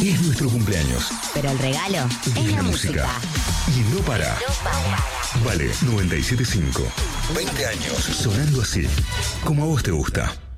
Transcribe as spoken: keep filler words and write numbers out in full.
Es nuestro cumpleaños. Pero el regalo es, es la, la música. música. Y no para. No para. Vale noventa y siete punto cinco. veinte años sonando así, como a vos te gusta.